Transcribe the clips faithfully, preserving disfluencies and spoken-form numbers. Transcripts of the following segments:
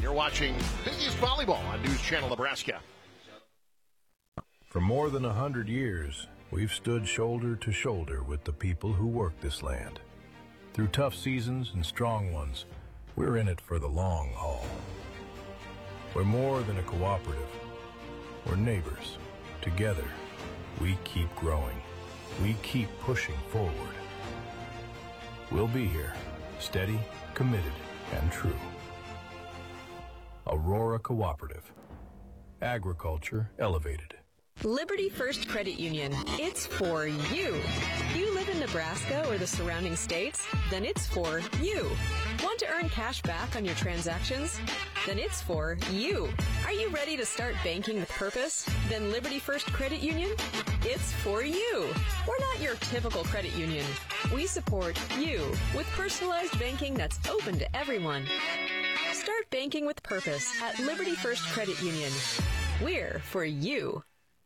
You're watching Big East Volleyball on News Channel Nebraska. For more than a hundred years, we've stood shoulder to shoulder with the people who work this land. Through tough seasons and strong ones, we're in it for the long haul. We're more than a cooperative. We're neighbors. Together, we keep growing. We keep pushing forward. We'll be here, steady, committed, and true. Aurora Cooperative. Agriculture elevated. Liberty First Credit Union. It's for you. You live in Nebraska or the surrounding states? Then it's for you. Want to earn cash back on your transactions? Then it's for you. Are you ready to start banking with purpose? Then Liberty First Credit Union? It's for you. We're not your typical credit union. We support you with personalized banking that's open to everyone. Start banking with purpose at Liberty First Credit Union. We're for you.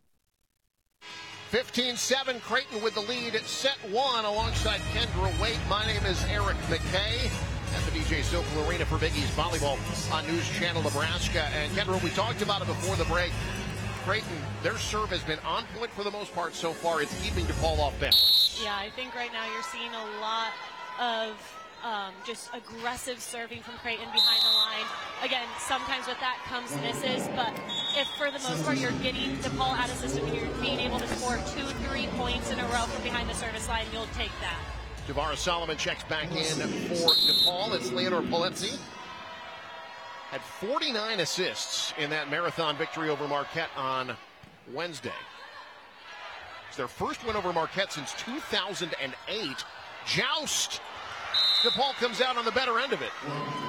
fifteen seven, Creighton with the lead at set one alongside Kendra Waite. My name is Eric McKay at the D J Sokol Arena for Big East Volleyball on News Channel Nebraska. And Kendra, we talked about it before the break. Creighton, their serve has been on point for the most part so far. It's keeping DePaul off balance. Yeah, I think right now you're seeing a lot of Um, just aggressive serving from Creighton behind the line. Again, sometimes with that comes misses, but if for the most part you're getting DePaul out of system and you're being able to score two, three points in a row from behind the service line, you'll take that. Javara Solomon checks back in for DePaul. It's Leonor Polezzi. Had forty-nine assists in that marathon victory over Marquette on Wednesday. It's their first win over Marquette since two thousand eight. Joust. DePaul comes out on the better end of it.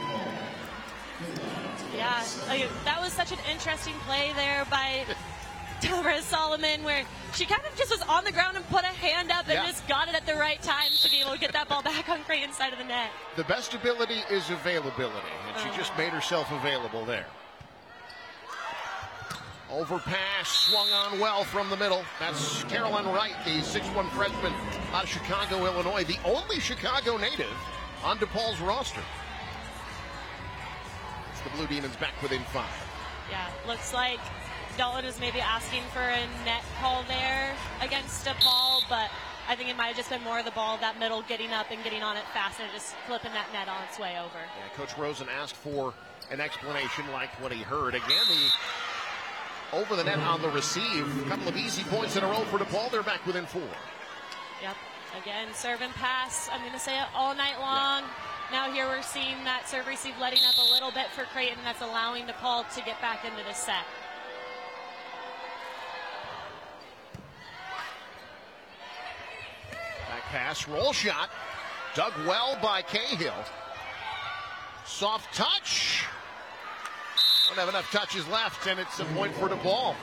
Yeah, that was such an interesting play there by Javara Solomon, where she kind of just was on the ground and put a hand up and yeah. just got it at the right time to be able to get that ball back on Creighton's side of the net. The best ability is availability, and she uh. just made herself available there. Overpass swung on well from the middle. That's Carolyn Wright, the six one freshman out of Chicago, Illinois, the only Chicago native on DePaul's roster. It's the Blue Demons back within five. Yeah, looks like Dalton is maybe asking for a net call there against DePaul, but I think it might have just been more of the ball, that middle, getting up and getting on it fast and just flipping that net on its way over. Yeah, Coach Rosen asked for an explanation like what he heard. Again, the over the net on the receive. A couple of easy points in a row for DePaul. They're back within four. Yep. Again, serve and pass. I'm going to say it all night long. Yep. Now here we're seeing that serve receive letting up a little bit for Creighton. That's allowing DePaul to get back into the set. Back pass, roll shot. Dug well by Cahill. Soft touch. Don't have enough touches left, and it's a point for DePaul.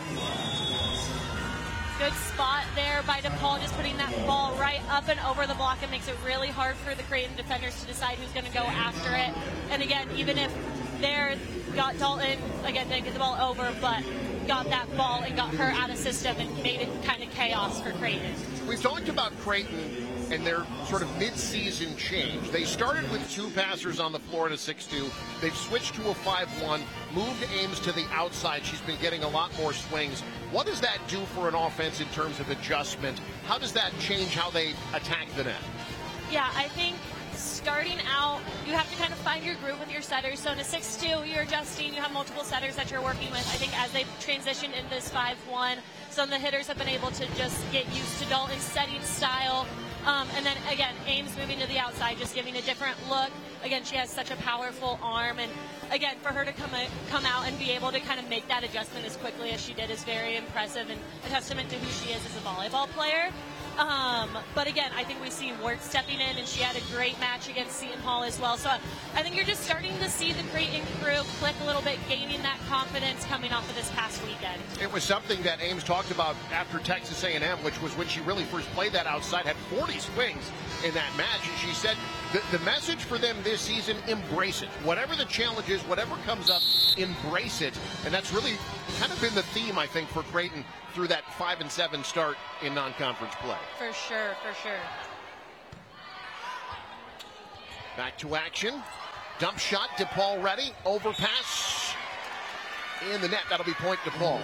Good spot there by DePaul, just putting that ball right up and over the block. It makes it really hard for the Creighton defenders to decide who's going to go after it. And again, even if they're got Dalton, again, didn't get the ball over, but got that ball and got her out of system and made it kind of chaos for Creighton. We've talked about Creighton and their sort of mid-season change. They started with two passers on the floor in a six two. They've switched to a five one, moved Ames to the outside. She's been getting a lot more swings. What does that do for an offense in terms of adjustment? How does that change how they attack the net? Yeah, I think starting out, you have to kind of find your groove with your setters. So in a six two, you're adjusting. You have multiple setters that you're working with. I think as they've transitioned into this five one, some of the hitters have been able to just get used to Dalton's setting style. Um, and then, again, Ames moving to the outside, just giving a different look. Again, she has such a powerful arm. And, again, for her to come, a, come out and be able to kind of make that adjustment as quickly as she did is very impressive and a testament to who she is as a volleyball player. Um, but, again, I think we see Ward stepping in, and she had a great match against Seton Hall as well. So I think you're just starting to see the Creighton crew click a little bit, gaining that confidence coming off of this past weekend. It was something that Ames talked about after Texas A and M, which was when she really first played that outside, had forty swings in that match. And she said the, the message for them this season, embrace it. Whatever the challenge is, whatever comes up, embrace it. And that's really kind of been the theme, I think, for Creighton through that five and seven start in non-conference play. For sure, for sure. Back to action. Dump shot, DePaul ready. Overpass. In the net, that'll be point DePaul.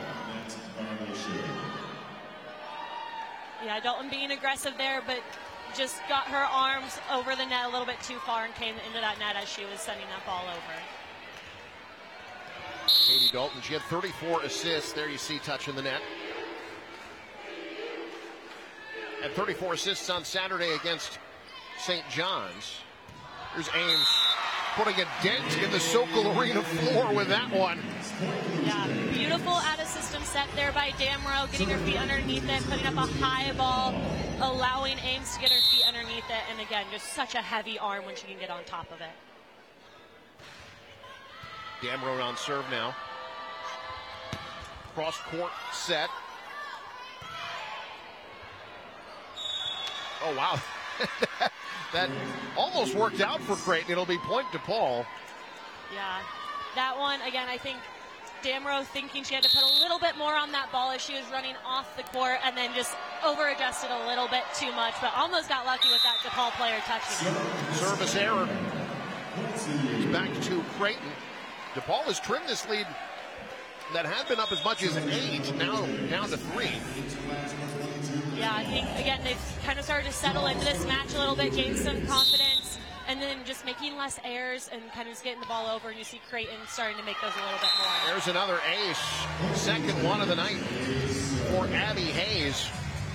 Yeah, Dalton being aggressive there, but just got her arms over the net a little bit too far and came into that net as she was sending that ball over. Katie Dalton, she had thirty-four assists. There you see touching the net. Had thirty-four assists on Saturday against Saint John's. Here's Ames putting a dent in the Sokol Arena floor with that one. Yeah, beautiful out-of-system set there by Damrow, getting her feet underneath it, putting up a high ball, allowing Ames to get her feet underneath it, and again, just such a heavy arm when she can get on top of it. Damrow on serve now. Cross-court set. Oh, wow. That almost worked out for Creighton. It'll be point DePaul. Yeah, that one, again, I think Damrow thinking she had to put a little bit more on that ball as she was running off the court and then just over-adjusted a little bit too much, but almost got lucky with that DePaul player touching it. Service error. It's back to Creighton. DePaul has trimmed this lead that had been up as much as eight, now down to three. Yeah, I think, again, they've kind of started to settle into this match a little bit, gain some confidence, and then just making less errors and kind of just getting the ball over, and you see Creighton starting to make those a little bit more. There's another ace, second one of the night for Abby Hayes.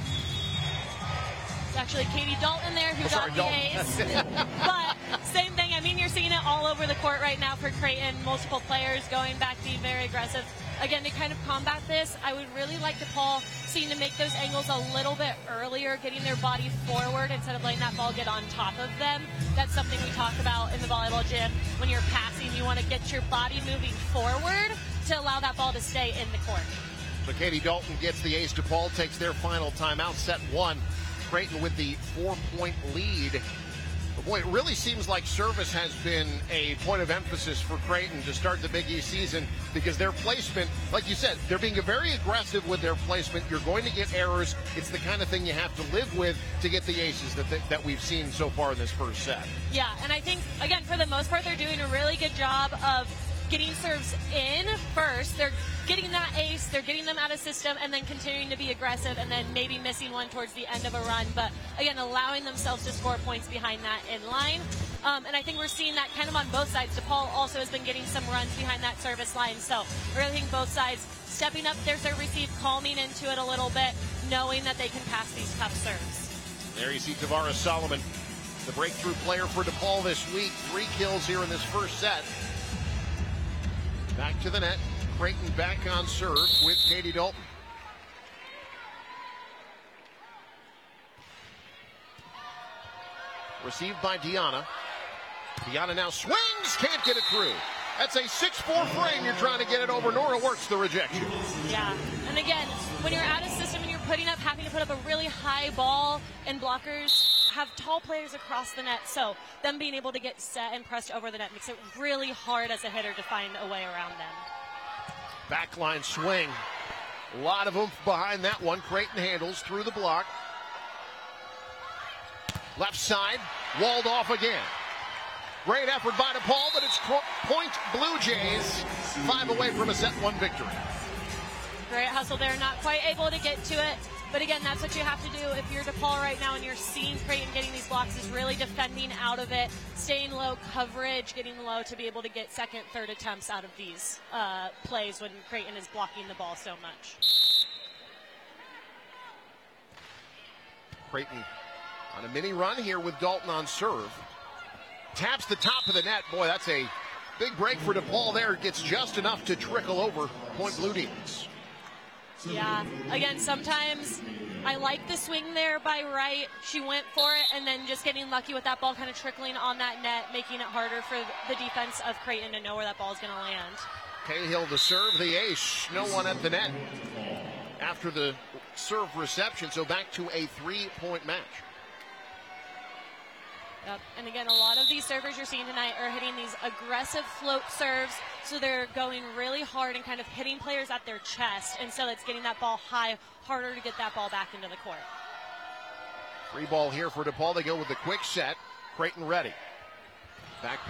It's actually Katie Dalton there who oh, sorry, got Dalton. the ace. But same thing, I mean, you're seeing it all over the court right now for Creighton, multiple players going back, being very aggressive. Again, to kind of combat this, I would really like DePaul seeing to make those angles a little bit earlier, getting their body forward instead of letting that ball get on top of them. That's something we talk about in the volleyball gym. When you're passing, you want to get your body moving forward to allow that ball to stay in the court. So Katie Dalton gets the ace. DePaul takes their final timeout, set one. Creighton with the four-point lead. But boy, it really seems like service has been a point of emphasis for Creighton to start the Big East season, because their placement, like you said, they're being very aggressive with their placement. You're going to get errors. It's the kind of thing you have to live with to get the aces that, that, that we've seen so far in this first set. Yeah, and I think, again, for the most part, they're doing a really good job of getting serves in first. They're getting that ace, they're getting them out of system, and then continuing to be aggressive, and then maybe missing one towards the end of a run. But again, allowing themselves to score points behind that in line. Um, and I think we're seeing that kind of on both sides. DePaul also has been getting some runs behind that service line. So I really think both sides stepping up their serve receive, calming into it a little bit, knowing that they can pass these tough serves. There you see Tavares Solomon, the breakthrough player for DePaul this week. Three kills here in this first set. Back to the net. Creighton back on serve with Katie Dalton. Received by Deanna. Deanna now swings, can't get it through. That's a six four frame. You're trying to get it over. Nora works the rejection. Yeah, and again, when you're out of system and you're putting up, having to put up a really high ball, and blockers have tall players across the net, so them being able to get set and pressed over the net makes it really hard as a hitter to find a way around them. Backline swing. A lot of oomph behind that one. Creighton handles through the block. Left side, walled off again. Great effort by DePaul, but it's point Blue Jays. Five away from a set one victory. Great hustle there, not quite able to get to it. But again, that's what you have to do if you're DePaul right now and you're seeing Creighton getting these blocks, is really defending out of it, staying low coverage, getting low to be able to get second, third attempts out of these uh, plays when Creighton is blocking the ball so much. Creighton on a mini run here with Dalton on serve. Taps the top of the net. Boy, that's a big break for DePaul there. Gets just enough to trickle over point Blue Demons. Yeah, again, sometimes I like the swing there by Wright. She went for it, and then just getting lucky with that ball kind of trickling on that net, making it harder for the defense of Creighton to know where that ball is going to land. Cahill to serve the ace. No one at the net after the serve reception, so back to a three-point match. Yep. And again, a lot of these servers you're seeing tonight are hitting these aggressive float serves, so they're going really hard and kind of hitting players at their chest, and so it's getting that ball high, harder to get that ball back into the court. Free ball here for DePaul. They go with the quick set. Creighton ready. Back